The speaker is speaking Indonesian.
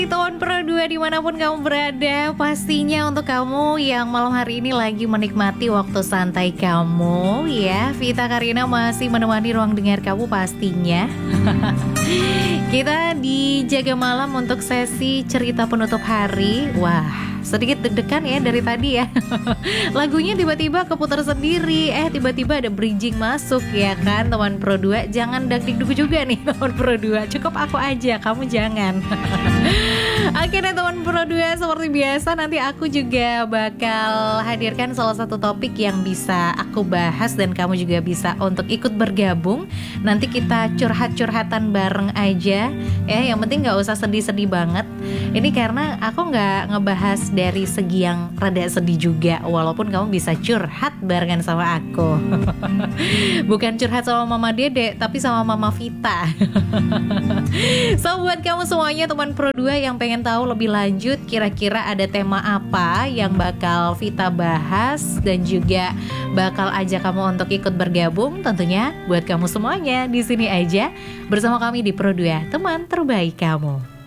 Tahun Pro 2 dimanapun kamu berada, pastinya untuk kamu yang malam hari ini lagi menikmati waktu santai kamu ya, Vita Karina masih menemani ruang dengar kamu pastinya. Kita dijaga malam untuk sesi cerita penutup hari. Wah, sedikit deg-degan ya dari tadi ya. Lagunya tiba-tiba keputar sendiri, tiba-tiba ada bridging masuk ya kan teman Pro 2. Jangan dagdikduk juga nih teman Pro 2, cukup aku aja, kamu jangan. Oke deh teman Pro 2, seperti biasa nanti aku juga bakal hadirkan salah satu topik yang bisa aku bahas dan kamu juga bisa untuk ikut bergabung. Nanti kita curhat-curhatan bareng aja ya, yang penting gak usah sedih-sedih banget. Ini karena aku gak ngebahas dari segi yang rada sedih juga, walaupun kamu bisa curhat barengan sama aku. Bukan curhat sama Mama Dede, tapi sama Mama Vita. So buat kamu semuanya teman Pro 2 yang pengen tahu lebih lanjut kira-kira ada tema apa yang bakal Vita bahas dan juga bakal ajak kamu untuk ikut bergabung, tentunya buat kamu semuanya di sini aja bersama kami di Pro 2, teman terbaik kamu.